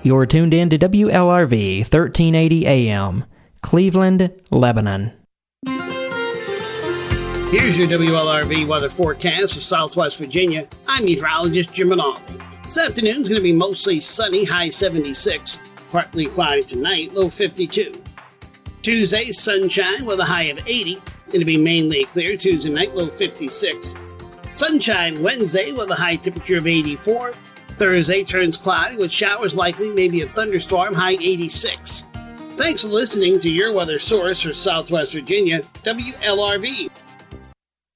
You're tuned in to WLRV 1380 AM, Cleveland, Lebanon. Here's your WLRV weather forecast for Southwest Virginia. I'm meteorologist Jim Rinaldi. This afternoon's going to be mostly sunny, high 76. Partly cloudy tonight, low 52. Tuesday, sunshine with a high of 80. It'll be mainly clear Tuesday night, low 56. Sunshine Wednesday with a high temperature of 84. Thursday turns cloudy with showers likely, maybe a thunderstorm, high 86. Thanks for listening to your weather source for Southwest Virginia, WLRV.